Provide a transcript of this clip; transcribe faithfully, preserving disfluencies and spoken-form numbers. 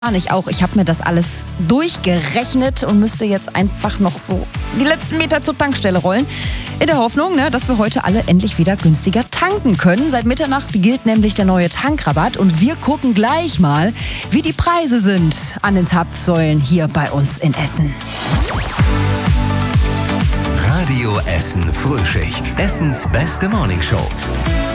Ich auch. Ich habe mir das alles durchgerechnet und müsste jetzt einfach noch so die letzten Meter zur Tankstelle rollen. In der Hoffnung, ne, dass wir heute alle endlich wieder günstiger tanken können. Seit Mitternacht gilt nämlich der neue Tankrabatt und wir gucken gleich mal, wie die Preise sind an den Zapfsäulen hier bei uns in Essen. Radio Essen Frühschicht. Essens beste Morningshow.